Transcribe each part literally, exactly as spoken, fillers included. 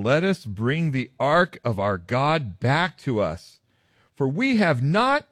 let us bring the ark of our God back to us, for we have not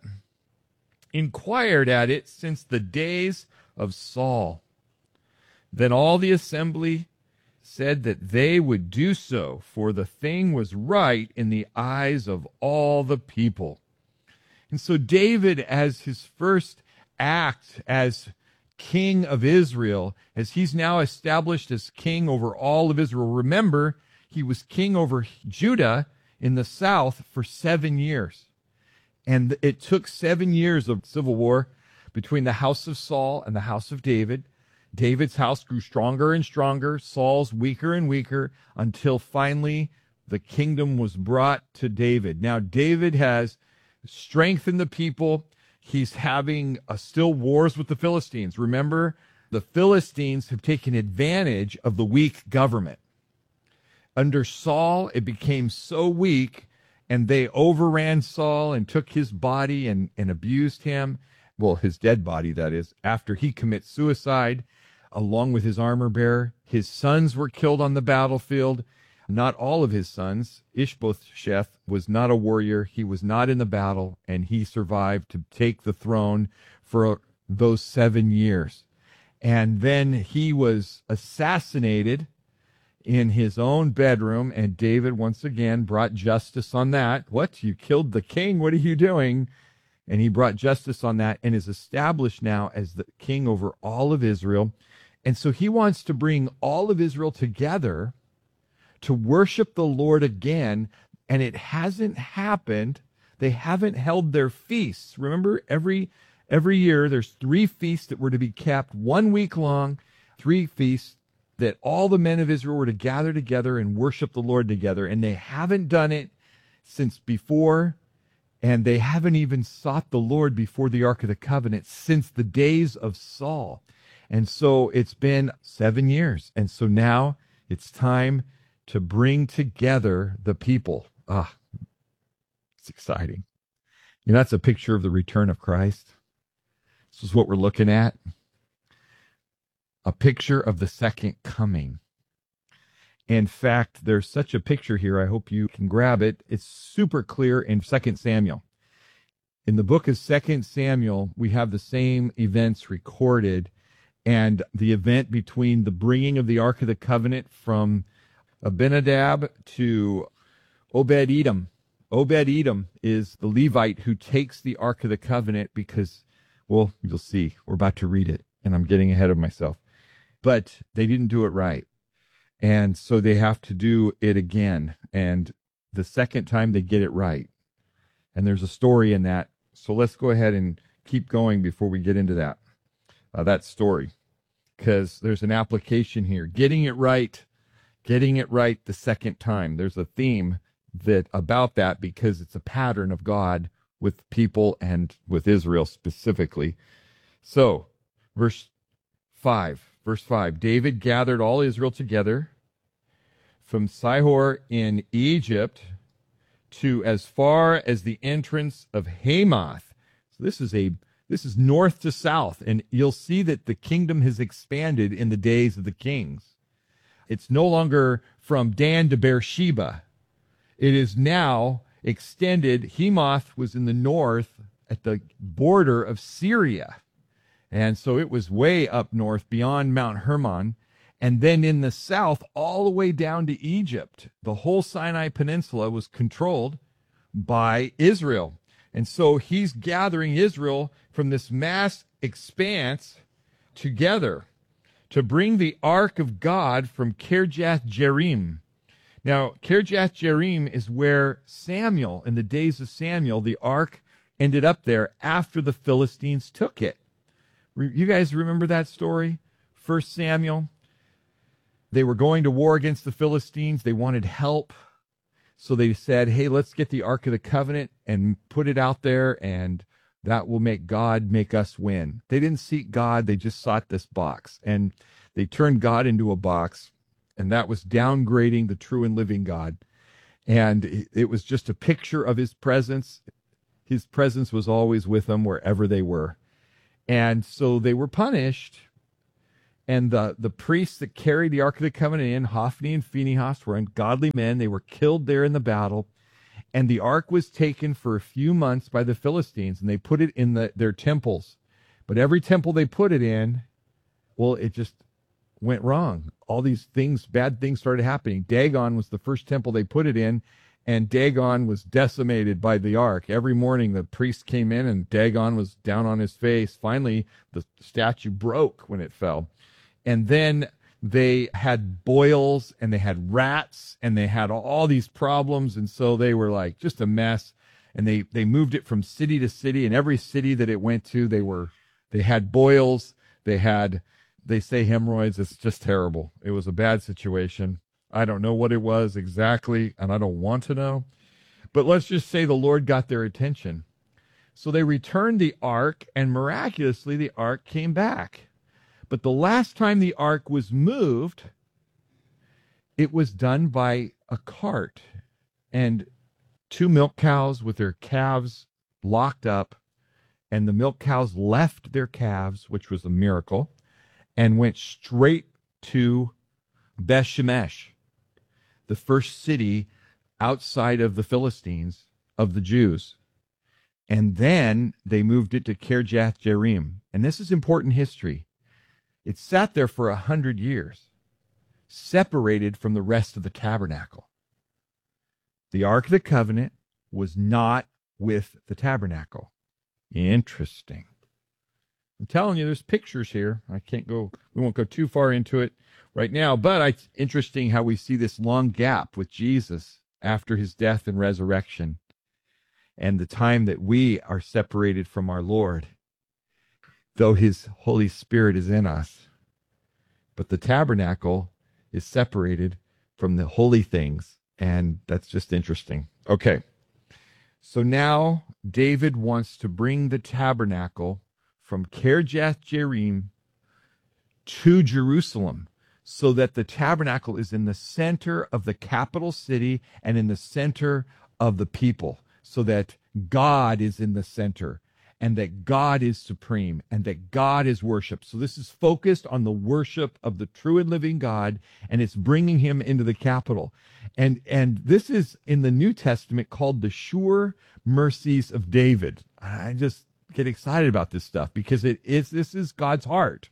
inquired at it since the days of Saul. Then all the assembly said that they would do so, for the thing was right in the eyes of all the people. And so David, as his first act as king of Israel, as he's now established as king over all of Israel. Remember, he was king over Judah in the south for seven years. And it took seven years of civil war between the house of Saul and the house of David. David's house grew stronger and stronger, Saul's weaker and weaker, until finally the kingdom was brought to David. Now, David has strengthened the people. He's having uh, still wars with the Philistines. Remember, the Philistines have taken advantage of the weak government. Under Saul, it became so weak, and they overran Saul and took his body and, and abused him. Well, his dead body, that is, after he commits suicide, along with his armor bearer. His sons were killed on the battlefield. Not all of his sons. Ishbosheth was not a warrior. He was not in the battle, and he survived to take the throne for those seven years. And then he was assassinated in his own bedroom, and David once again brought justice on that. What? You killed the king? What are you doing? And he brought justice on that and is established now as the king over all of Israel. And so he wants to bring all of Israel together to worship the Lord again, and it hasn't happened. They haven't held their feasts. Remember, every every year there's three feasts that were to be kept one week long, three feasts that all the men of Israel were to gather together and worship the Lord together, and they haven't done it since before, and they haven't even sought the Lord before the Ark of the Covenant since the days of Saul. And so it's been seven years, and so now it's time to bring together the people. Ah, it's exciting. You know, that's a picture of the return of Christ. This is what we're looking at. A picture of the second coming. In fact, there's such a picture here. I hope you can grab it. It's super clear in Second Samuel. In the book of Second Samuel, we have the same events recorded, and the event between the bringing of the Ark of the Covenant from Abinadab to Obed-Edom. Obed-Edom is the Levite who takes the Ark of the Covenant because, well, you'll see. We're about to read it, and I'm getting ahead of myself. But they didn't do it right. And so they have to do it again. And the second time they get it right. And there's a story in that. So let's go ahead and keep going before we get into that, uh, that story. Because there's an application here. Getting it right. Getting it right the second time. There's a theme that about that because it's a pattern of God with people and with Israel specifically. So, verse five. Verse five. David gathered all Israel together from Sihor in Egypt to as far as the entrance of Hamath. So this is a this is north to south, and you'll see that the kingdom has expanded in the days of the kings. It's no longer from Dan to Beersheba. It is now extended. Hamath was in the north at the border of Syria. And so it was way up north beyond Mount Hermon. And then in the south, all the way down to Egypt, the whole Sinai Peninsula was controlled by Israel. And so he's gathering Israel from this mass expanse together to bring the ark of God from Kirjath Jearim. Now, Kirjath Jearim is where Samuel, in the days of Samuel, the ark ended up there after the Philistines took it. You guys remember that story? First Samuel. They were going to war against the Philistines. They wanted help. So they said, hey, let's get the Ark of the Covenant and put it out there, and that will make God make us win. They didn't seek God. They just sought this box. And they turned God into a box, and that was downgrading the true and living God. And it was just a picture of his presence. His presence was always with them wherever they were. And so they were punished. And the, the priests that carried the Ark of the Covenant in, Hophni and Phinehas, were ungodly men. They were killed there in the battle. And the Ark was taken for a few months by the Philistines, and they put it in the, their temples. But every temple they put it in, well, it just went wrong. All these things, bad things started happening. Dagon was the first temple they put it in, and Dagon was decimated by the Ark. Every morning the priest came in, and Dagon was down on his face. Finally, the statue broke when it fell. And then they had boils, and they had rats, and they had all these problems, and so they were like just a mess. And they, they moved it from city to city, and every city that it went to, they were they had boils, they had, they say hemorrhoids. It's just terrible. It was a bad situation. I don't know what it was exactly, and I don't want to know. But let's just say the Lord got their attention. So they returned the ark, and miraculously the ark came back. But the last time the ark was moved, it was done by a cart. And two milk cows with their calves locked up, and the milk cows left their calves, which was a miracle, and went straight to Beth Shemesh, the first city outside of the Philistines of the Jews. And then they moved it to Kirjath Jearim. And this is important history. It sat there for a hundred years, separated from the rest of the tabernacle. The Ark of the Covenant was not with the tabernacle. Interesting. I'm telling you, there's pictures here. I can't go, we won't go too far into it right now, but it's interesting how we see this long gap with Jesus after his death and resurrection, and the time that we are separated from our Lord, though his Holy Spirit is in us. But the tabernacle is separated from the holy things, and that's just interesting. Okay, so now David wants to bring the tabernacle from Kirjath Jearim to Jerusalem, so that the tabernacle is in the center of the capital city and in the center of the people, so that God is in the center, and that God is supreme, and that God is worshiped. So this is focused on the worship of the true and living God, and it's bringing him into the capital. And, and this is in the New Testament called the sure mercies of David. I just get excited about this stuff because it is, this is God's heart.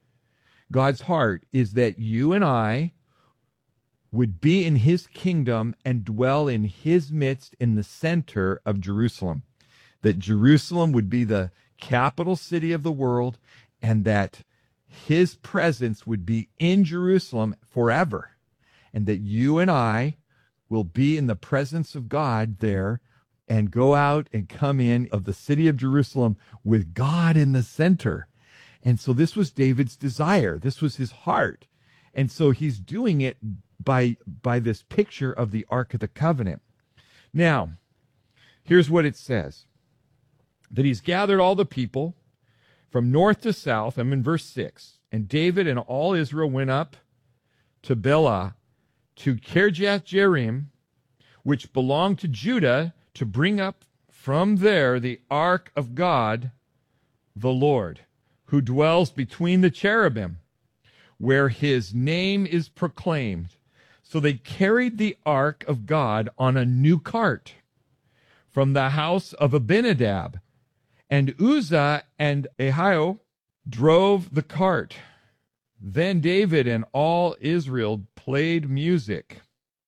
God's heart is that you and I would be in his kingdom and dwell in his midst in the center of Jerusalem. That Jerusalem would be the capital city of the world, and that his presence would be in Jerusalem forever. And that you and I will be in the presence of God there and go out and come in of the city of Jerusalem with God in the center. And so this was David's desire. This was his heart. And so he's doing it by, by this picture of the Ark of the Covenant. Now, here's what it says. That he's gathered all the people from north to south. I'm in verse six. And David and all Israel went up to Bela, to Kirjath Jearim, which belonged to Judah, to bring up from there the ark of God, the Lord, who dwells between the cherubim, where his name is proclaimed. So they carried the ark of God on a new cart from the house of Abinadab. And Uzzah and Ahio drove the cart. Then David and all Israel played music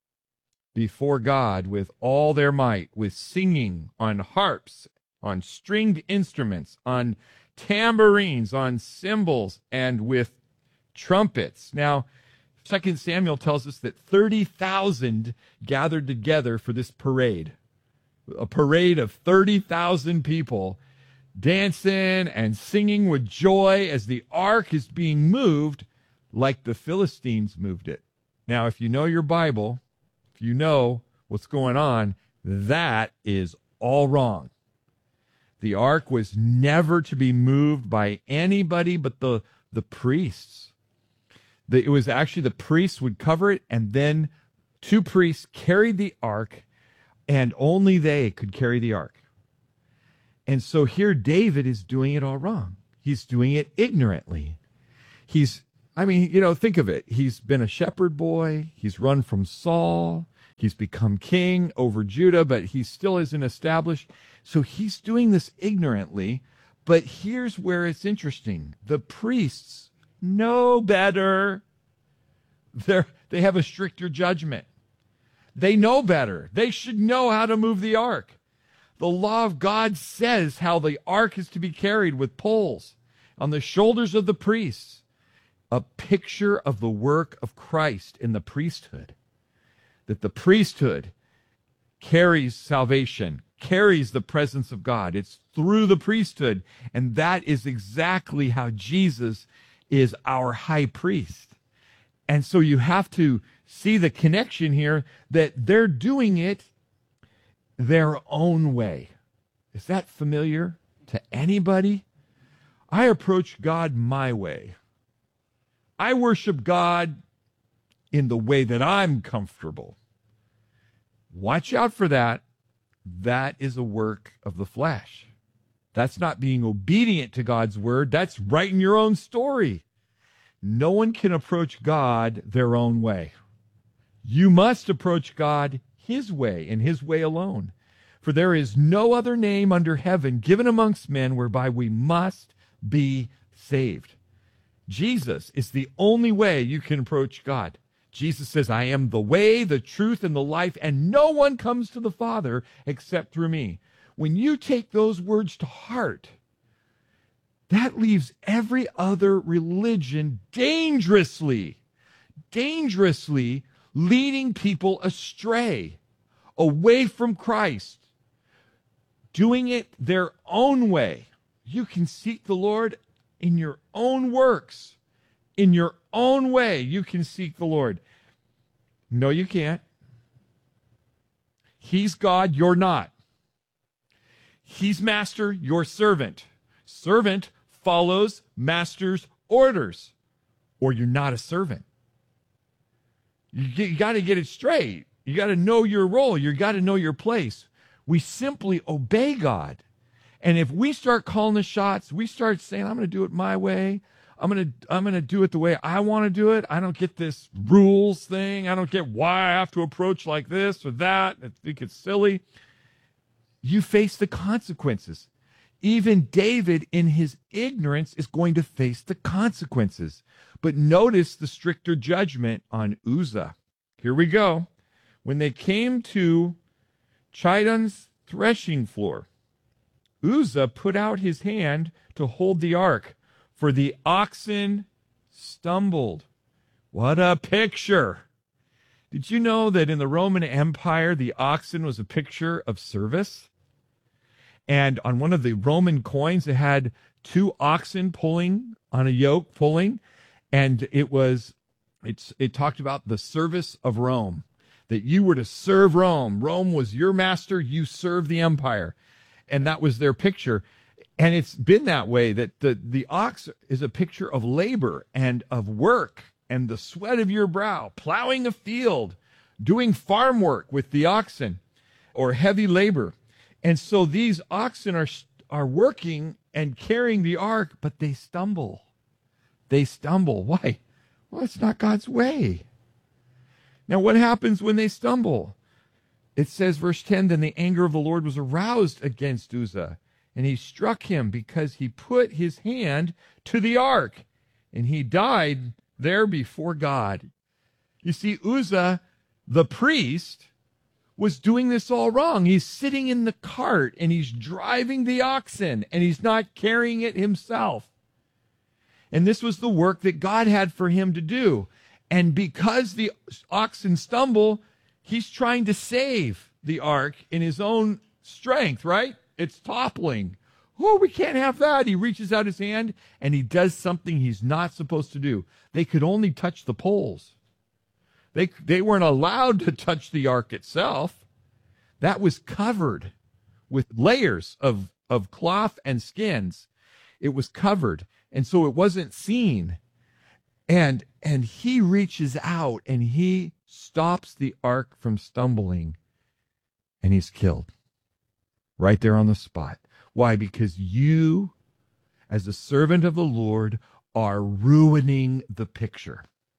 before God with all their might, with singing on harps, on stringed instruments, on tambourines, on cymbals, and with trumpets. Now, Second Samuel tells us that thirty thousand gathered together for this parade. A parade of thirty thousand people dancing and singing with joy as the ark is being moved like the Philistines moved it. Now, if you know your Bible, if you know what's going on, that is all wrong. The ark was never to be moved by anybody but the, the priests. The, it was actually the priests would cover it, and then two priests carried the ark, and only they could carry the ark. And so here David is doing it all wrong. He's doing it ignorantly. He's I mean, you know, think of it. He's been a shepherd boy. He's run from Saul. He's become king over Judah, but he still isn't established. So he's doing this ignorantly. But here's where it's interesting. The priests know better. They're, they have a stricter judgment. They know better. They should know how to move the ark. The law of God says how the ark is to be carried with poles on the shoulders of the priests. A picture of the work of Christ in the priesthood. That the priesthood carries salvation, carries the presence of God. It's through the priesthood. And that is exactly how Jesus is our high priest. And so you have to see the connection here that they're doing it their own way. Is that familiar to anybody? I approach God my way. I worship God in the way that I'm comfortable. Watch out for that. That is a work of the flesh. That's not being obedient to God's word. That's writing your own story. No one can approach God their own way. You must approach God his way and his way alone. For there is no other name under heaven given amongst men whereby we must be saved. Jesus is the only way you can approach God. Jesus says, I am the way, the truth, and the life, and no one comes to the Father except through me. When you take those words to heart, that leaves every other religion dangerously, dangerously leading people astray, away from Christ, doing it their own way. You can seek the Lord in your own works. In your own way, you can seek the Lord. No, you can't. He's God, you're not. He's master, you're servant. Servant follows master's orders, or you're not a servant. You, you got to get it straight. You got to know your role. You got to know your place. We simply obey God. And if we start calling the shots, we start saying, I'm going to do it my way. I'm going to I'm going to do it the way I want to do it. I don't get this rules thing. I don't get why I have to approach like this or that. I think it's silly. You face the consequences. Even David, in his ignorance, is going to face the consequences. But notice the stricter judgment on Uzzah. Here we go. When they came to Chidon's threshing floor, Uzzah put out his hand to hold the ark, for the oxen stumbled. What a picture. Did you know that in the Roman Empire, the oxen was a picture of service? And on one of the Roman coins, it had two oxen pulling on a yoke, pulling. And it was, it's, it talked about the service of Rome, that you were to serve Rome. Rome was your master. You served the empire. And that was their picture. And it's been that way, that the, the ox is a picture of labor and of work and the sweat of your brow, plowing a field, doing farm work with the oxen or heavy labor. And so these oxen are, are working and carrying the ark, but they stumble. They stumble. Why? Well, it's not God's way. Now, what happens when they stumble? It says, verse ten, then the anger of the Lord was aroused against Uzzah, and he struck him because he put his hand to the ark, and he died there before God. You see, Uzzah, the priest, was doing this all wrong. He's sitting in the cart, and he's driving the oxen, and he's not carrying it himself. And this was the work that God had for him to do. And because the oxen stumble, he's trying to save the ark in his own strength, right? It's toppling. Oh, we can't have that. He reaches out his hand and he does something he's not supposed to do. They could only touch the poles. They, they weren't allowed to touch the ark itself. That was covered with layers of, of cloth and skins. It was covered. And so it wasn't seen. And, and he reaches out and he stops the ark from stumbling, and he's killed right there on the spot. Why? Because you, as a servant of the Lord, are ruining the picture.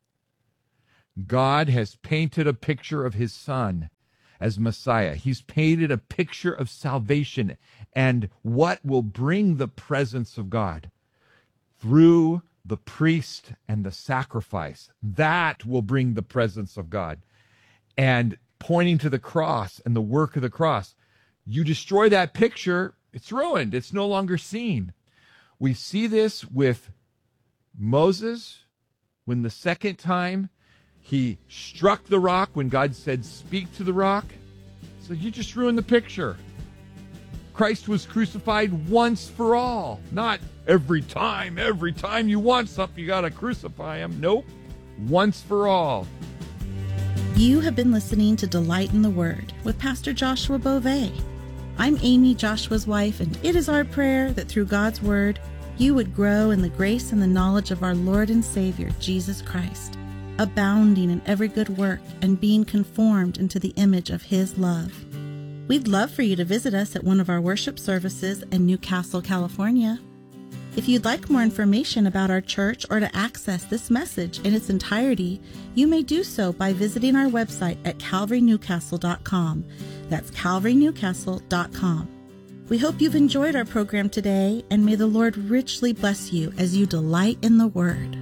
God has painted a picture of his son as Messiah. He's painted a picture of salvation and what will bring the presence of God through the priest and the sacrifice. That will bring the presence of God. And pointing to the cross and the work of the cross, you destroy that picture, it's ruined. It's no longer seen. We see this with Moses when the second time he struck the rock, when God said, speak to the rock. So you just ruined the picture. Christ was crucified once for all, not every time. Every time you want something, you got to crucify him. Nope. Once for all. You have been listening to Delight in the Word with Pastor Joshua Beauvais. I'm Amy, Joshua's wife, and it is our prayer that through God's Word, you would grow in the grace and the knowledge of our Lord and Savior, Jesus Christ, abounding in every good work and being conformed into the image of his love. We'd love for you to visit us at one of our worship services in Newcastle, California. If you'd like more information about our church or to access this message in its entirety, you may do so by visiting our website at calvary newcastle dot com. That's calvary newcastle dot com. We hope you've enjoyed our program today, and may the Lord richly bless you as you delight in the Word.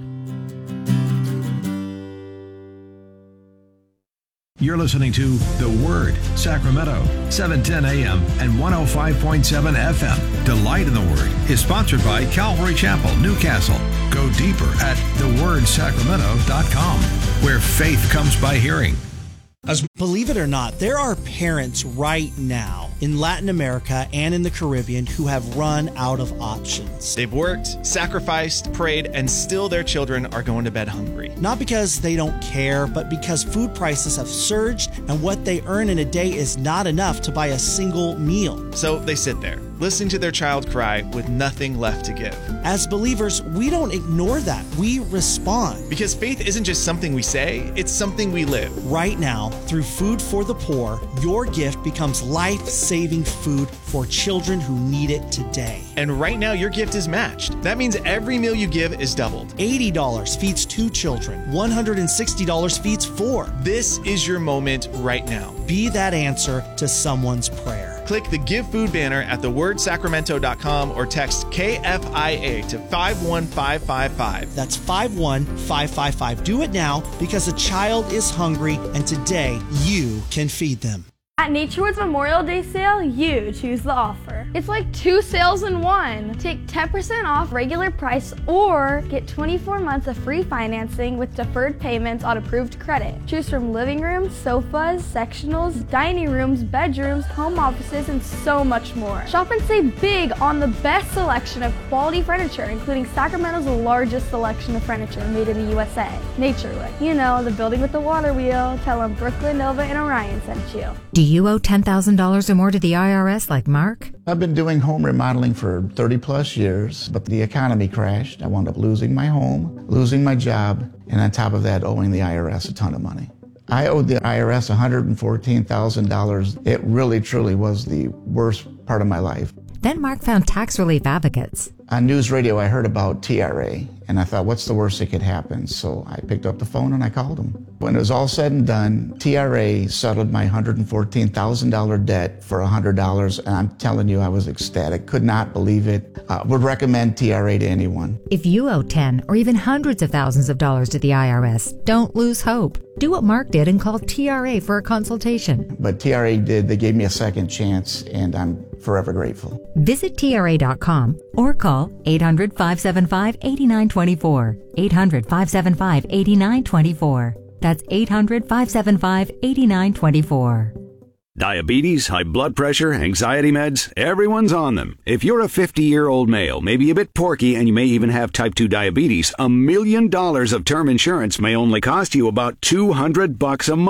You're listening to The Word, Sacramento, seven ten A M and one oh five point seven F M. Delight in the Word is sponsored by Calvary Chapel, Newcastle. Go deeper at the word sacramento dot com, where faith comes by hearing. As believe it or not, there are parents right now in Latin America and in the Caribbean who have run out of options. They've worked, sacrificed, prayed, and still their children are going to bed hungry. Not because they don't care, but because food prices have surged and what they earn in a day is not enough to buy a single meal. So they sit there, listening to their child cry with nothing left to give. As believers, we don't ignore that. We respond. Because faith isn't just something we say, it's something we live. Right now, through Food for the Poor, your gift becomes life-saving food for children who need it today. And right now, your gift is matched. That means every meal you give is doubled. eighty dollars feeds two children. one hundred sixty dollars feeds four. This is your moment right now. Be that answer to someone's prayer. Click the Give Food banner at the word sacramento dot com or text K F I A to five one five five five. That's five one five five five. Do it now because a child is hungry and today you can feed them. At Naturewoods Memorial Day sale, you choose the offer. It's like two sales in one. Take ten percent off regular price or get twenty-four months of free financing with deferred payments on approved credit. Choose from living rooms, sofas, sectionals, dining rooms, bedrooms, home offices, and so much more. Shop and save big on the best selection of quality furniture, including Sacramento's largest selection of furniture made in the U S A. Naturewood. You know, the building with the water wheel. Tell them Brooklyn Nova and Orion sent you. Do you owe ten thousand dollars or more to the I R S like Mark? I've been doing home remodeling for thirty plus years, but the economy crashed. I wound up losing my home, losing my job, and on top of that, owing the I R S a ton of money. I owed the I R S one hundred fourteen thousand dollars. It really, truly was the worst part of my life. Then Mark found tax relief advocates. On news radio, I heard about T R A, and I thought, what's the worst that could happen? So I picked up the phone and I called them. When it was all said and done, T R A settled my one hundred fourteen thousand dollars debt for one hundred dollars, and I'm telling you, I was ecstatic. Could not believe it. Uh, would recommend T R A to anyone. If you owe ten or even hundreds of thousands of dollars to the I R S, don't lose hope. Do what Mark did and call T R A for a consultation. But T R A did. They gave me a second chance, and I'm forever grateful. Visit T R A dot com or call eight hundred, five seven five, eight nine two four. eight hundred, five seven five, eight nine two four. That's eight hundred, five seven five, eight nine two four. Diabetes, high blood pressure, anxiety meds, everyone's on them. If you're a fifty-year-old male, maybe a bit porky, and you may even have type two diabetes, a million dollars of term insurance may only cost you about two hundred bucks a month.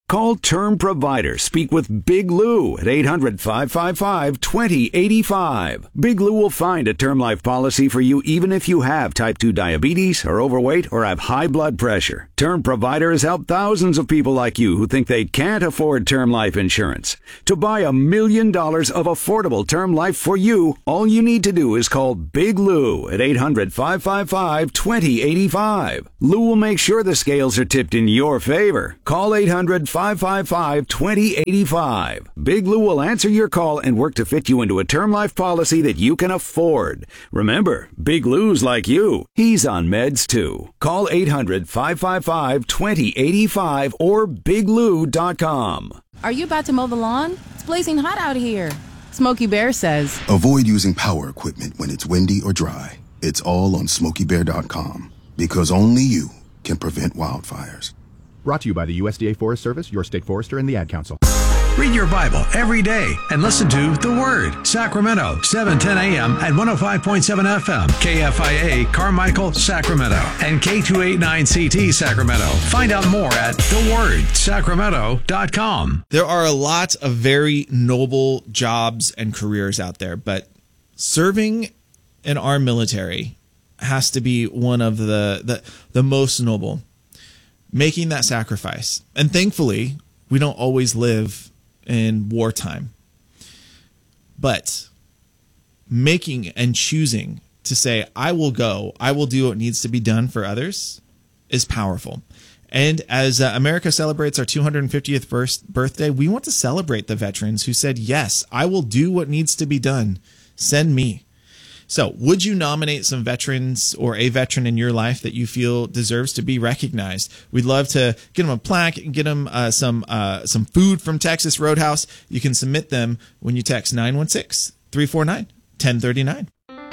Call Term Provider. Speak with Big Lou at eight hundred, five five five, two zero eight five. Big Lou will find a term life policy for you even if you have type two diabetes, are overweight, or have high blood pressure. Term Provider has helped thousands of people like you who think they can't afford term life insurance. To buy a million dollars of affordable term life for you, all you need to do is call Big Lou at eight hundred, five five five, two zero eight five. Lou will make sure the scales are tipped in your favor. Call eight hundred, five five five, two zero eight five. Big Lou will answer your call and work to fit you into a term life policy that you can afford. Remember, Big Lou's like you. He's on meds too. Call eight hundred, five five five, two zero eight five or big lou dot com. Are you about to mow the lawn? It's blazing hot out here. Smokey Bear says, avoid using power equipment when it's windy or dry. It's all on smokey bear dot com because only you can prevent wildfires. Brought to you by the U S D A Forest Service, your state forester, and the Ad Council. Read your Bible every day and listen to The Word, Sacramento, seven ten a.m. at one oh five point seven F M, K F I A, Carmichael, Sacramento, and K two eighty-nine C T, Sacramento. Find out more at the word sacramento dot com. There are a lot of very noble jobs and careers out there, but serving in our military has to be one of the, the, the most noble. Making that sacrifice. And thankfully, we don't always live in wartime. But making and choosing to say, I will go, I will do what needs to be done for others is powerful. And as uh, America celebrates our two hundred fiftieth birth- birthday, we want to celebrate the veterans who said, yes, I will do what needs to be done. Send me. So would you nominate some veterans or a veteran in your life that you feel deserves to be recognized? We'd love to get them a plaque and get them uh, some uh, some food from Texas Roadhouse. You can submit them when you text nine one six, three four nine, one oh three nine.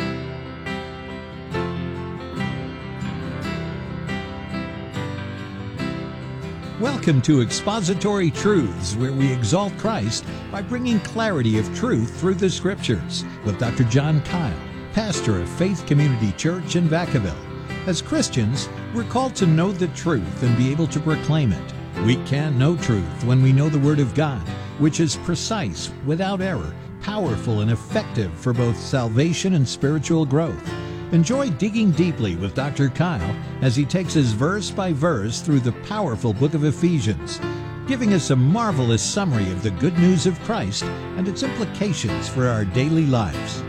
Welcome to Expository Truths, where we exalt Christ by bringing clarity of truth through the Scriptures, with Doctor John Kyle, pastor of Faith Community Church in Vacaville. As Christians, we're called to know the truth and be able to proclaim it. We can know truth when we know the Word of God, which is precise, without error, powerful, and effective for both salvation and spiritual growth. Enjoy digging deeply with Doctor Kyle as he takes us verse by verse through the powerful book of Ephesians, giving us a marvelous summary of the good news of Christ and its implications for our daily lives.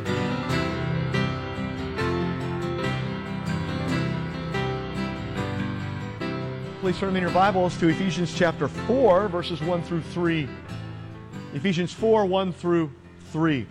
Please turn in your Bibles to Ephesians chapter four, verses one through three. Ephesians four, one through three.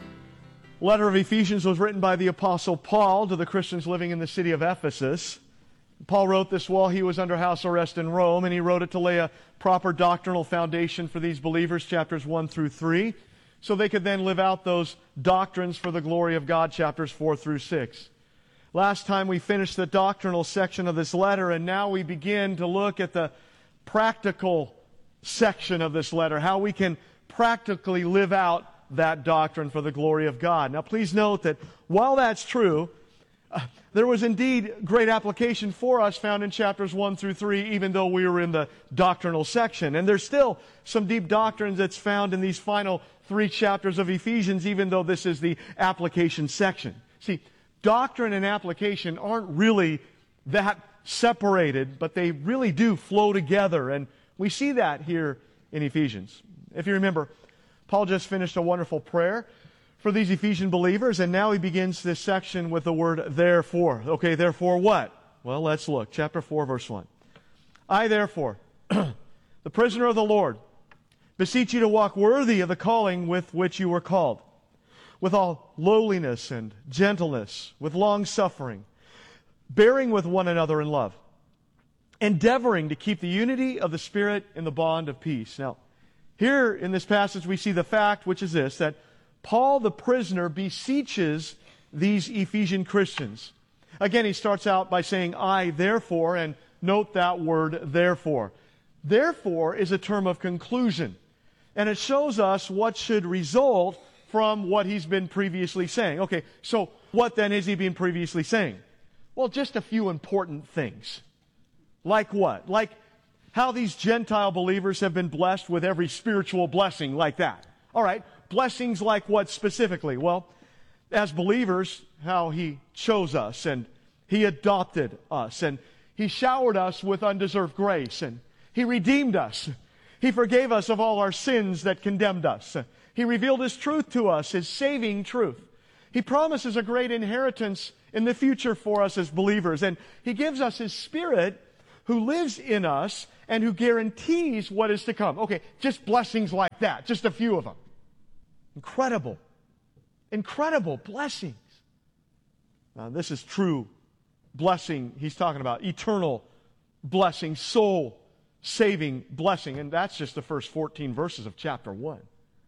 The letter of Ephesians was written by the Apostle Paul to the Christians living in the city of Ephesus. Paul wrote this while he was under house arrest in Rome, and he wrote it to lay a proper doctrinal foundation for these believers, chapters one through three, so they could then live out those doctrines for the glory of God, chapters four through six. Last time we finished the doctrinal section of this letter, and now we begin to look at the practical section of this letter, how we can practically live out that doctrine for the glory of God. Now please note that while that's true, uh, there was indeed great application for us found in chapters one through three, even though we were in the doctrinal section. And there's still some deep doctrines that's found in these final three chapters of Ephesians, even though this is the application section. See, doctrine and application aren't really that separated, but they really do flow together. And we see that here in Ephesians. If you remember, Paul just finished a wonderful prayer for these Ephesian believers, and now he begins this section with the word therefore. Okay, therefore what? Well, let's look. Chapter four, verse one. I therefore, the prisoner of the Lord, beseech you to walk worthy of the calling with which you were called, with all lowliness and gentleness, with long suffering, bearing with one another in love, endeavoring to keep the unity of the Spirit in the bond of peace. Now, here in this passage we see the fact, which is this, that Paul the prisoner beseeches these Ephesian Christians. Again, he starts out by saying, I therefore, and note that word therefore. Therefore is a term of conclusion, and it shows us what should result from what he's been previously saying. Okay, so what then is he been previously saying? Well, just a few important things. Like what? Like how these Gentile believers have been blessed with every spiritual blessing like that. All right, blessings like what specifically? Well, as believers, how He chose us and He adopted us and He showered us with undeserved grace and He redeemed us. He forgave us of all our sins that condemned us. He revealed His truth to us, His saving truth. He promises a great inheritance in the future for us as believers. And He gives us His Spirit who lives in us and who guarantees what is to come. Okay, just blessings like that, just a few of them. Incredible. Incredible blessings. Now, this is true blessing He's talking about. Eternal blessing, soul-saving blessing. And that's just the first fourteen verses of chapter one.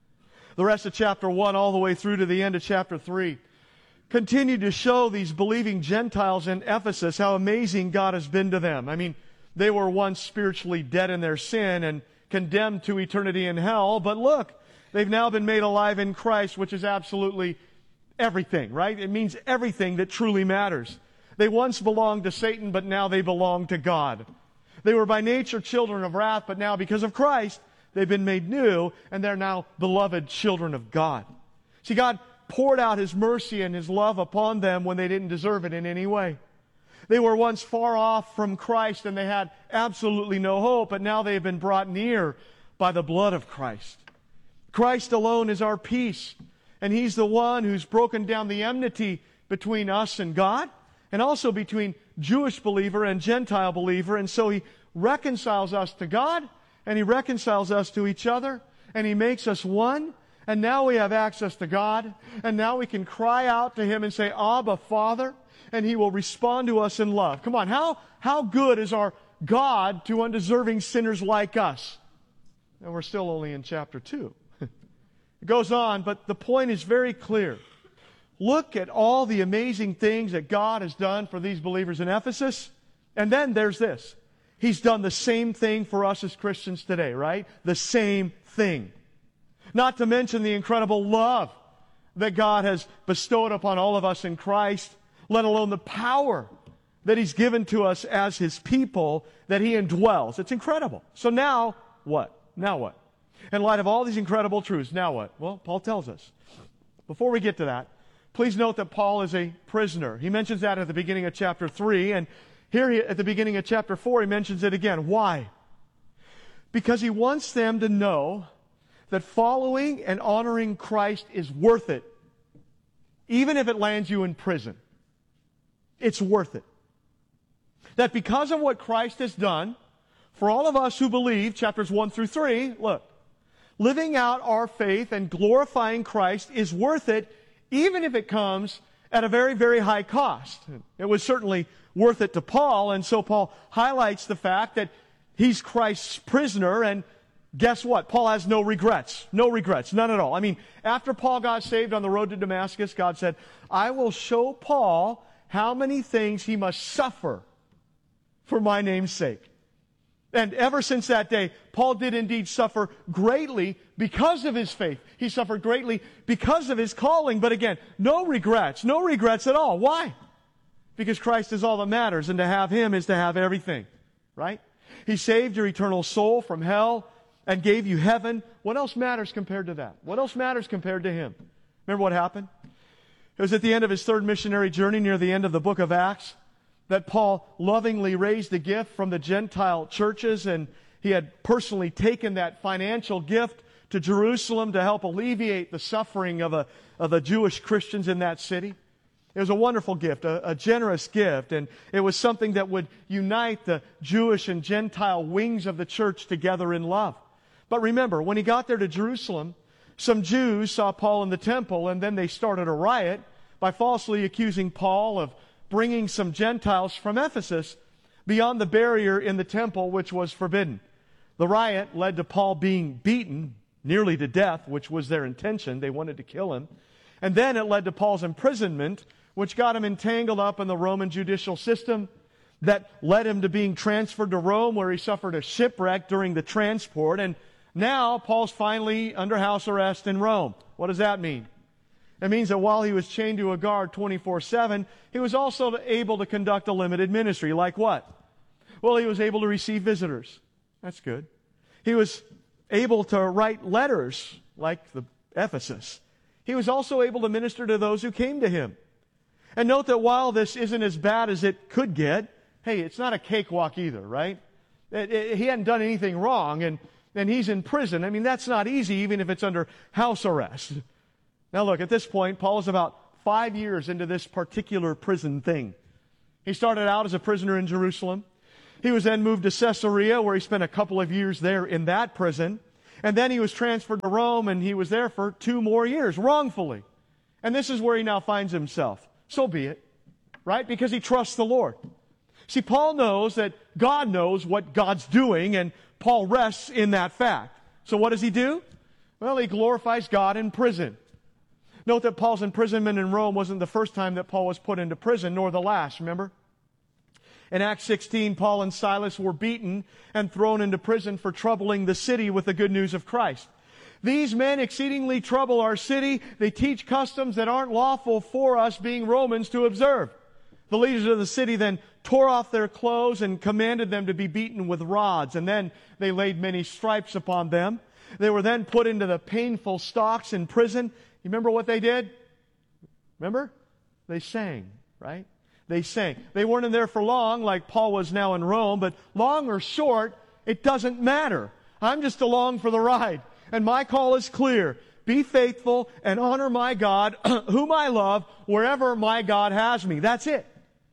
The rest of chapter one all the way through to the end of chapter three continue to show these believing Gentiles in Ephesus how amazing God has been to them. I mean, they were once spiritually dead in their sin and condemned to eternity in hell, but look, they've now been made alive in Christ, which is absolutely everything, right? It means everything that truly matters. They once belonged to Satan, but now they belong to God. They were by nature children of wrath, but now because of Christ, they've been made new, and they're now beloved children of God. See, God poured out His mercy and His love upon them when they didn't deserve it in any way. They were once far off from Christ and they had absolutely no hope, but now they have been brought near by the blood of Christ. Christ alone is our peace, and He's the one who's broken down the enmity between us and God, and also between Jewish believer and Gentile believer, and so He reconciles us to God, and He reconciles us to each other, and He makes us one. And now we have access to God, and now we can cry out to Him and say, Abba, Father, and He will respond to us in love. Come on, how, how good is our God to undeserving sinners like us? And we're still only in chapter two. It goes on, but the point is very clear. Look at all the amazing things that God has done for these believers in Ephesus, and then there's this. He's done the same thing for us as Christians today, right? The same thing. Not to mention the incredible love that God has bestowed upon all of us in Christ, let alone the power that He's given to us as His people, that He indwells. It's incredible. So now, what? Now what? In light of all these incredible truths, now what? Well, Paul tells us. Before we get to that, please note that Paul is a prisoner. He mentions that at the beginning of chapter three, and here he, at the beginning of chapter four, he mentions it again. Why? Because he wants them to know that following and honoring Christ is worth it, even if it lands you in prison. It's worth it. That because of what Christ has done, for all of us who believe, chapters one through three, look, living out our faith and glorifying Christ is worth it, even if it comes at a very, very high cost. It was certainly worth it to Paul, and so Paul highlights the fact that he's Christ's prisoner, and guess what? Paul has no regrets. No regrets. None at all. I mean, after Paul got saved on the road to Damascus, God said, I will show Paul how many things he must suffer for my name's sake. And ever since that day, Paul did indeed suffer greatly because of his faith. He suffered greatly because of his calling. But again, no regrets. No regrets at all. Why? Because Christ is all that matters, and to have Him is to have everything. Right? He saved your eternal soul from hell and gave you heaven. What else matters compared to that? What else matters compared to Him? Remember what happened? It was at the end of his third missionary journey, near the end of the book of Acts, that Paul lovingly raised a gift from the Gentile churches, and he had personally taken that financial gift to Jerusalem to help alleviate the suffering of, a, of the Jewish Christians in that city. It was a wonderful gift, a, a generous gift, and it was something that would unite the Jewish and Gentile wings of the church together in love. But remember, when he got there to Jerusalem, some Jews saw Paul in the temple, and then they started a riot by falsely accusing Paul of bringing some Gentiles from Ephesus beyond the barrier in the temple, which was forbidden. The riot led to Paul being beaten nearly to death, which was their intention. They wanted to kill him. And then it led to Paul's imprisonment, which got him entangled up in the Roman judicial system. That led him to being transferred to Rome, where he suffered a shipwreck during the transport. And now Paul's finally under house arrest in Rome. What does that mean? It means that while he was chained to a guard twenty-four seven, he was also able to conduct a limited ministry. Like what? Well, he was able to receive visitors. That's good. He was able to write letters like the Ephesus. He was also able to minister to those who came to him. And note that while this isn't as bad as it could get, hey, it's not a cakewalk either, right? It, it, he hadn't done anything wrong, and, and he's in prison. I mean, that's not easy, even if it's under house arrest. Now look, at this point, Paul is about five years into this particular prison thing. He started out as a prisoner in Jerusalem. He was then moved to Caesarea, where he spent a couple of years there in that prison. And then he was transferred to Rome, and he was there for two more years, wrongfully. And this is where he now finds himself. So be it, right? Because he trusts the Lord. See, Paul knows that God knows what God's doing, and Paul rests in that fact. So what does he do? Well, he glorifies God in prison. Note that Paul's imprisonment in Rome wasn't the first time that Paul was put into prison, nor the last, remember? In Acts sixteen, Paul and Silas were beaten and thrown into prison for troubling the city with the good news of Christ. These men exceedingly trouble our city. They teach customs that aren't lawful for us, being Romans, to observe. The leaders of the city then tore off their clothes and commanded them to be beaten with rods. And then they laid many stripes upon them. They were then put into the painful stocks in prison. You remember what they did? Remember? They sang, right? They sang. They weren't in there for long, like Paul was now in Rome, but long or short, it doesn't matter. I'm just along for the ride. And my call is clear. Be faithful and honor my God, whom I love, wherever my God has me. That's it.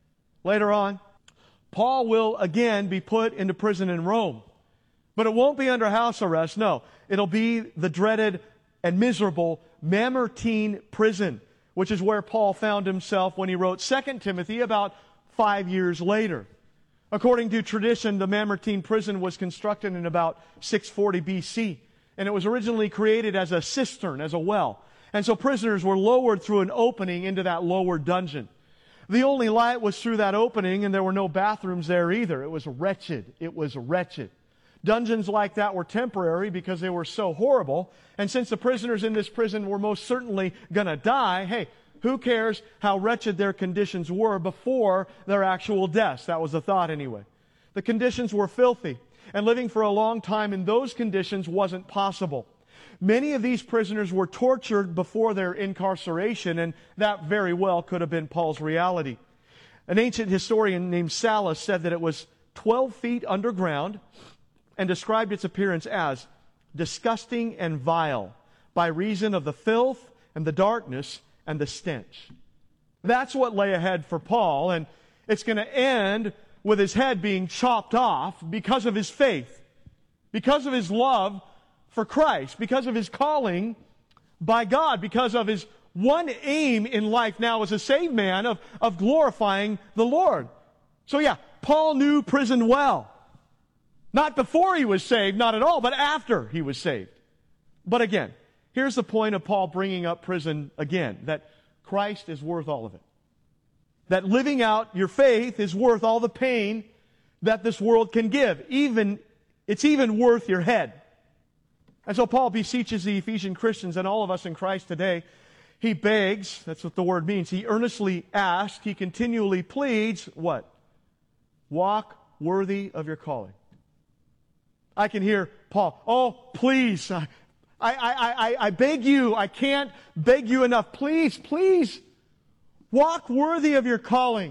Later on, Paul will again be put into prison in Rome. But it won't be under house arrest, no. It'll be the dreaded and miserable Mamertine prison, which is where Paul found himself when he wrote Second Timothy about five years later. According to tradition, the Mamertine prison was constructed in about six forty B C, and it was originally created as a cistern, as a well. And so prisoners were lowered through an opening into that lower dungeon. The only light was through that opening, and there were no bathrooms there either. It was wretched. It was wretched. Dungeons like that were temporary because they were so horrible. And since the prisoners in this prison were most certainly going to die, hey, who cares how wretched their conditions were before their actual deaths? That was the thought anyway. The conditions were filthy, and living for a long time in those conditions wasn't possible. Many of these prisoners were tortured before their incarceration, and that very well could have been Paul's reality. An ancient historian named Sallust said that it was twelve feet underground and described its appearance as disgusting and vile by reason of the filth and the darkness and the stench. That's what lay ahead for Paul, and it's going to end with his head being chopped off because of his faith, because of his love for Christ, because of his calling by God, because of his one aim in life now as a saved man of, of glorifying the Lord. So yeah, Paul knew prison well. Not before he was saved, not at all, but after he was saved. But again, here's the point of Paul bringing up prison again, that Christ is worth all of it. That living out your faith is worth all the pain that this world can give. Even, it's even worth your head. And so Paul beseeches the Ephesian Christians and all of us in Christ today. He begs, that's what the word means. He earnestly asks, he continually pleads, what? Walk worthy of your calling. I can hear Paul, oh, please, I, I, I, I beg you, I can't beg you enough. Please, please, walk worthy of your calling.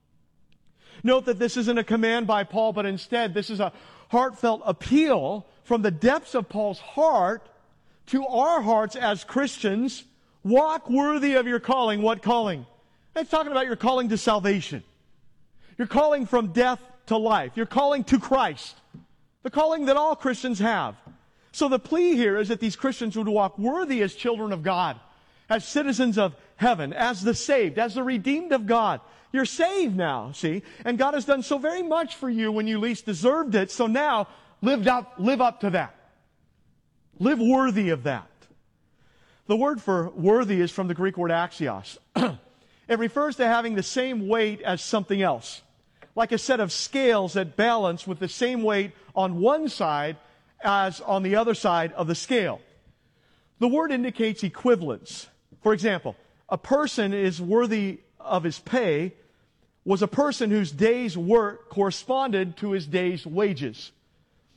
Note that this isn't a command by Paul, but instead this is a heartfelt appeal from the depths of Paul's heart to our hearts as Christians. Walk worthy of your calling. What calling? It's talking about your calling to salvation. Your calling from death to life. Your calling to Christ. The calling that all Christians have. So the plea here is that these Christians would walk worthy as children of God, as citizens of heaven, as the saved, as the redeemed of God. You're saved now, see? And God has done so very much for you when you least deserved it. So now, live up, live up to that. Live worthy of that. The word for worthy is from the Greek word axios. It refers to having the same weight as something else. Like a set of scales that balance with the same weight on one side as on the other side of the scale. The word indicates equivalence. For example, a person is worthy of his pay was a person whose day's work corresponded to his day's wages.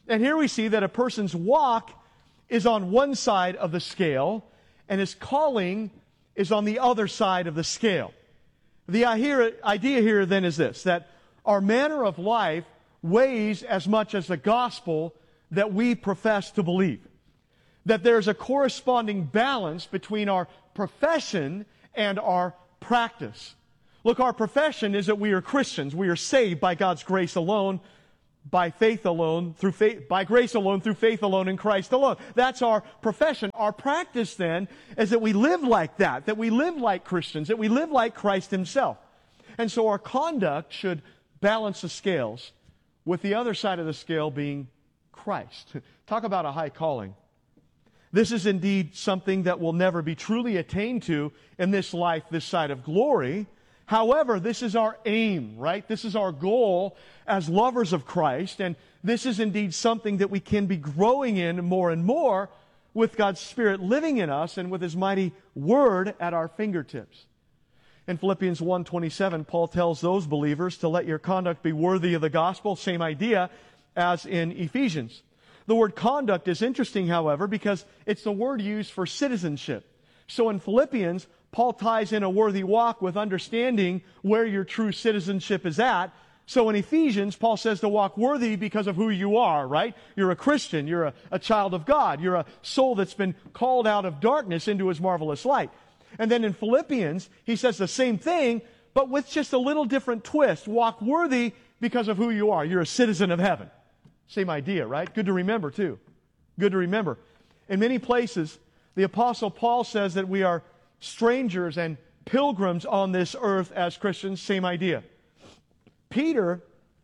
And here we see that a person's walk is on one side of the scale, and his calling is on the other side of the scale. The idea here then is this, that our manner of life weighs as much as the gospel that we profess to believe. That there's a corresponding balance between our profession and our practice. Look, our profession is that we are Christians. We are saved by God's grace alone, by faith alone, through faith, by grace alone, through faith alone, in Christ alone. That's our profession. Our practice then is that we live like that, that we live like Christians, that we live like Christ Himself. And so our conduct should balance the scales, with the other side of the scale being Christ. Talk about a high calling. This is indeed something that will never be truly attained to in this life, this side of glory. However, this is our aim, right? This is our goal as lovers of Christ, and this is indeed something that we can be growing in more and more with God's Spirit living in us and with His mighty Word at our fingertips. In Philippians one twenty-seven, Paul tells those believers to let your conduct be worthy of the gospel, same idea as in Ephesians. The word conduct is interesting, however, because it's the word used for citizenship. So in Philippians, Paul ties in a worthy walk with understanding where your true citizenship is at. So in Ephesians, Paul says to walk worthy because of who you are, right? You're a Christian. You're a, a child of God. You're a soul that's been called out of darkness into His marvelous light. And then in Philippians, he says the same thing, but with just a little different twist. Walk worthy because of who you are. You're a citizen of heaven. Same idea, right? Good to remember, too. Good to remember. In many places, the Apostle Paul says that we are strangers and pilgrims on this earth as Christians. Same idea. Peter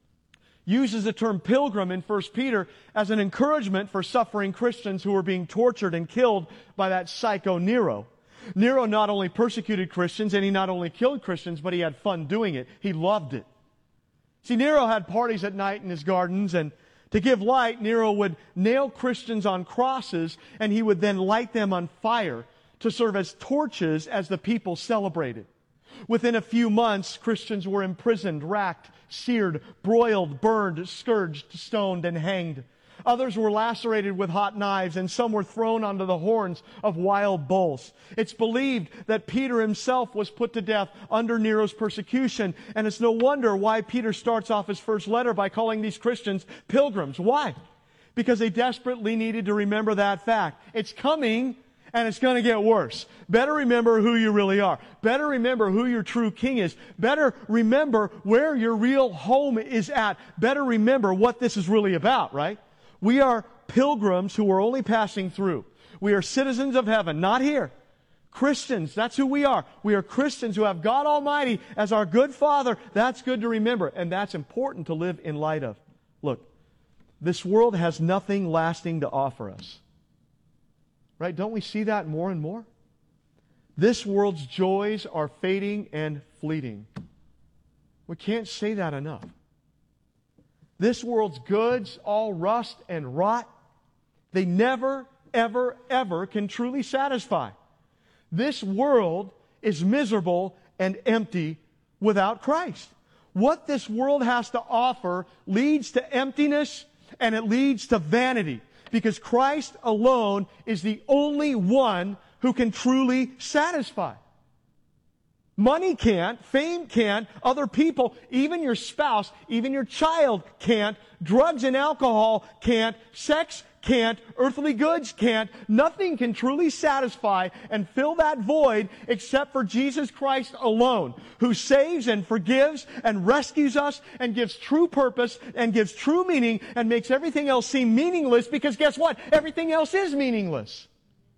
uses the term pilgrim in First Peter as an encouragement for suffering Christians who were being tortured and killed by that psycho Nero. Nero not only persecuted Christians and he not only killed Christians, but he had fun doing it. He loved it. See, Nero had parties at night in his gardens, and to give light, Nero would nail Christians on crosses, and he would then light them on fire to serve as torches as the people celebrated. Within a few months, Christians were imprisoned, racked, seared, broiled, burned, scourged, stoned, and hanged. Others were lacerated with hot knives, and some were thrown onto the horns of wild bulls. It's believed that Peter himself was put to death under Nero's persecution, and it's no wonder why Peter starts off his first letter by calling these Christians pilgrims. Why? Because they desperately needed to remember that fact. It's coming, and it's going to get worse. Better remember who you really are. Better remember who your true king is. Better remember where your real home is at. Better remember what this is really about, right? We are pilgrims who are only passing through. We are citizens of heaven, not here. Christians, that's who we are. We are Christians who have God Almighty as our good Father. That's good to remember, and that's important to live in light of. Look, this world has nothing lasting to offer us. Right? Don't we see that more and more? This world's joys are fading and fleeting. We can't say that enough. This world's goods all rust and rot. They never, ever, ever can truly satisfy. This world is miserable and empty without Christ. What this world has to offer leads to emptiness, and it leads to vanity, because Christ alone is the only one who can truly satisfy. Money can't, fame can't, other people, even your spouse, even your child can't, drugs and alcohol can't, sex can't, earthly goods can't. Nothing can truly satisfy and fill that void except for Jesus Christ alone, who saves and forgives and rescues us and gives true purpose and gives true meaning and makes everything else seem meaningless, because guess what? Everything else is meaningless.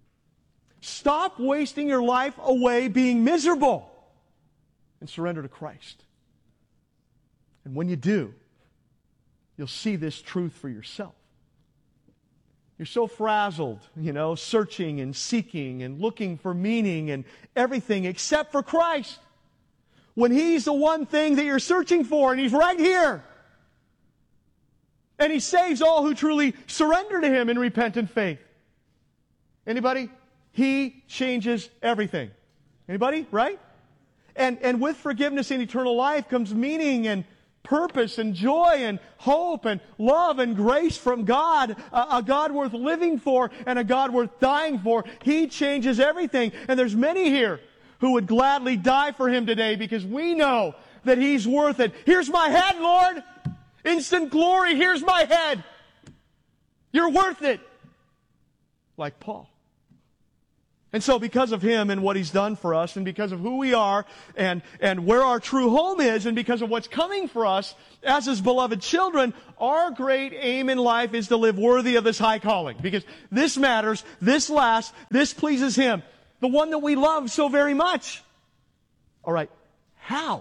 Stop wasting your life away being miserable and surrender to Christ. And when you do, you'll see this truth for yourself. You're so frazzled, you know, searching and seeking and looking for meaning and everything except for Christ, when He's the one thing that you're searching for, and He's right here. And He saves all who truly surrender to Him in repentant faith. Anybody? He changes everything. Anybody? Right? And, and with forgiveness and eternal life comes meaning and purpose and joy and hope and love and grace from God, a, a God worth living for and a God worth dying for. He changes everything. And there's many here who would gladly die for Him today because we know that He's worth it. Here's my head, Lord. Instant glory. Here's my head. You're worth it. Like Paul. And so because of Him and what He's done for us, and because of who we are, and, and where our true home is, and because of what's coming for us as His beloved children, our great aim in life is to live worthy of this high calling. Because this matters, this lasts, this pleases Him. The one that we love so very much. All right, how?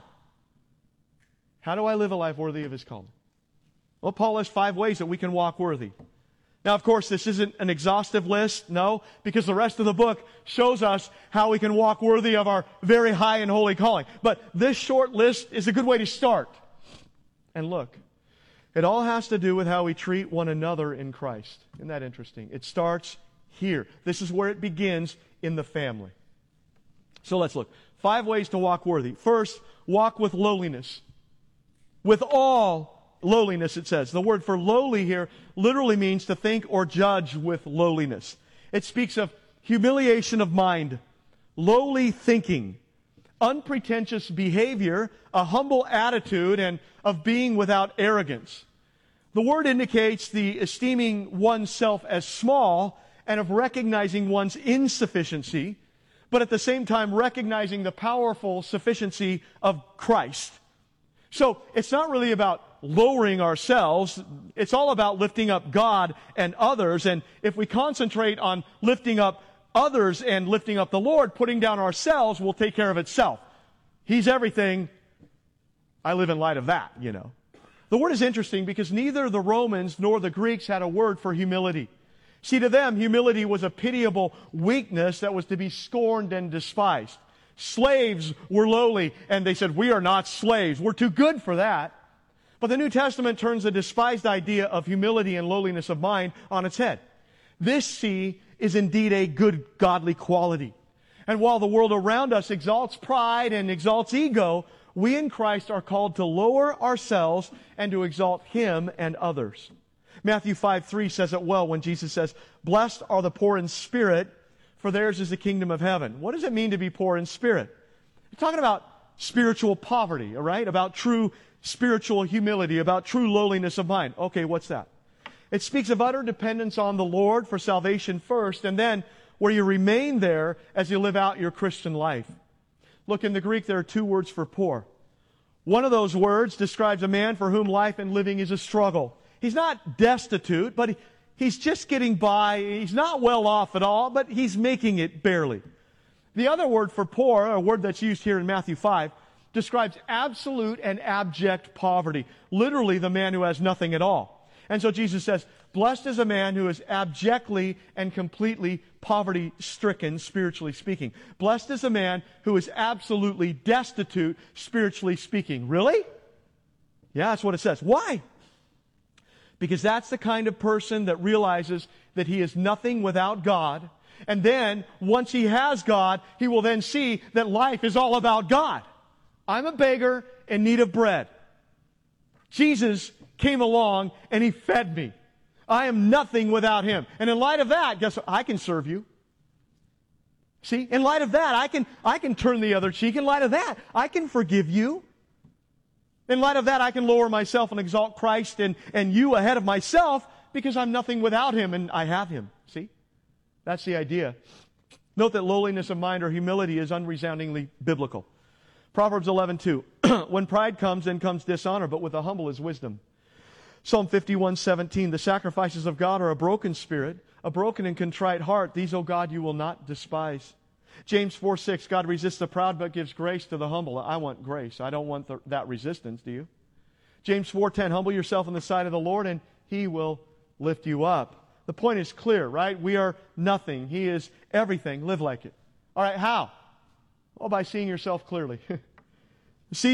How do I live a life worthy of His calling? Well, Paul has five ways that we can walk worthy. Now, of course, this isn't an exhaustive list, no, because the rest of the book shows us how we can walk worthy of our very high and holy calling. But this short list is a good way to start. And look, it all has to do with how we treat one another in Christ. Isn't that interesting? It starts here. This is where it begins, in the family. So let's look. Five ways to walk worthy. First, walk with lowliness. With all lowliness, it says. The word for lowly here literally means to think or judge with lowliness. It speaks of humiliation of mind, lowly thinking, unpretentious behavior, a humble attitude, and of being without arrogance. The word indicates the esteeming oneself as small and of recognizing one's insufficiency, but at the same time recognizing the powerful sufficiency of Christ. So it's not really about lowering ourselves. It's all about lifting up God and others. And if we concentrate on lifting up others and lifting up the Lord, putting down ourselves will take care of itself. He's everything. I live in light of that, you know. The word is interesting because neither the Romans nor the Greeks had a word for humility. See, to them, humility was a pitiable weakness that was to be scorned and despised. Slaves were lowly, and they said, we are not slaves. We're too good for that. But the New Testament turns the despised idea of humility and lowliness of mind on its head. This, see, is indeed a good godly quality. And while the world around us exalts pride and exalts ego, we in Christ are called to lower ourselves and to exalt Him and others. Matthew five three says it well when Jesus says, blessed are the poor in spirit, for theirs is the kingdom of heaven. What does it mean to be poor in spirit? We're talking about spiritual poverty, all right? About true spiritual humility, about true lowliness of mind. Okay, what's that? It speaks of utter dependence on the Lord for salvation first, and then where you remain there as you live out your Christian life. Look, in the Greek, there are two words for poor. One of those words describes a man for whom life and living is a struggle. He's not destitute, but he, he's just getting by. He's not well off at all, but he's making it barely. The other word for poor, a word that's used here in Matthew five, describes absolute and abject poverty. Literally, the man who has nothing at all. And so Jesus says, blessed is a man who is abjectly and completely poverty-stricken, spiritually speaking. Blessed is a man who is absolutely destitute, spiritually speaking. Really? Yeah, that's what it says. Why? Because that's the kind of person that realizes that he is nothing without God. And then, once he has God, he will then see that life is all about God. I'm a beggar in need of bread. Jesus came along and He fed me. I am nothing without Him. And in light of that, guess what? I can serve you. See, in light of that, I can, I can turn the other cheek. In light of that, I can forgive you. In light of that, I can lower myself and exalt Christ and, and you ahead of myself because I'm nothing without Him and I have Him. See? That's the idea. Note that lowliness of mind or humility is unresoundingly biblical. Proverbs eleven two. When pride comes, then comes dishonor, but with the humble is wisdom. Psalm fifty-one seventeen. The sacrifices of God are a broken spirit, a broken and contrite heart. These, O God, you will not despise. James four six. God resists the proud, but gives grace to the humble. I want grace. I don't want the, that resistance, do you? James four ten. Humble yourself in the sight of the Lord, and He will lift you up. The point is clear, right? We are nothing. He is everything. Live like it. All right, how? Well, by seeing yourself clearly. See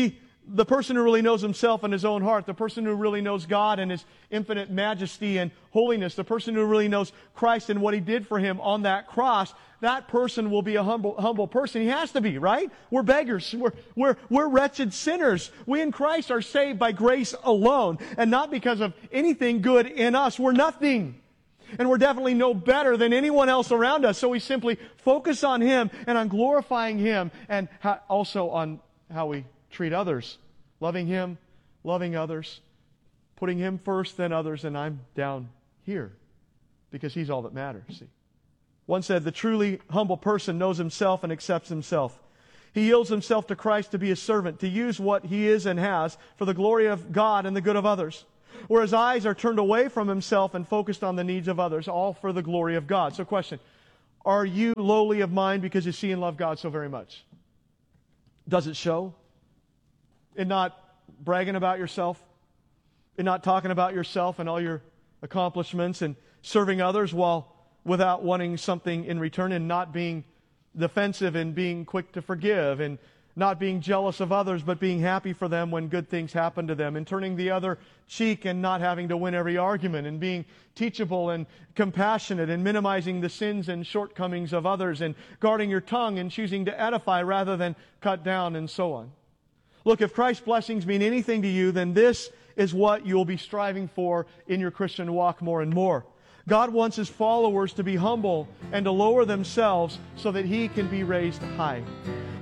the person who really knows himself and his own heart, the person who really knows God and His infinite majesty and holiness, the person who really knows Christ and what He did for him on that cross, that person will be a humble, humble person. He has to be, right? We're beggars. We're, we're, we're wretched sinners. We in Christ are saved by grace alone, and not because of anything good in us. We're nothing. And we're definitely no better than anyone else around us. So we simply focus on Him and on glorifying Him, and also on how we treat others. Loving Him, loving others, putting Him first, then others, and I'm down here because He's all that matters. See? One said, the truly humble person knows himself and accepts himself. He yields himself to Christ to be a servant, to use what he is and has for the glory of God and the good of others. Where his eyes are turned away from himself and focused on the needs of others, all for the glory of God. So question, are you lowly of mind because you see and love God so very much? Does it show? In not bragging about yourself? In not talking about yourself and all your accomplishments and serving others while without wanting something in return, and not being defensive and being quick to forgive, and not being jealous of others but being happy for them when good things happen to them, and turning the other cheek and not having to win every argument, and being teachable and compassionate, and minimizing the sins and shortcomings of others, and guarding your tongue and choosing to edify rather than cut down, and so on. Look, if Christ's blessings mean anything to you, then this is what you'll be striving for in your Christian walk more and more. God wants His followers to be humble and to lower themselves so that He can be raised high.